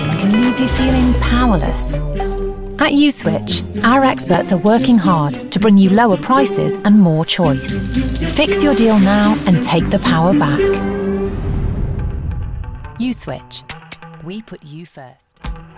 can leave you feeling powerless. At Uswitch, our experts are working hard to bring you lower prices and more choice. Fix your deal now and take the power back. Uswitch. We put you first.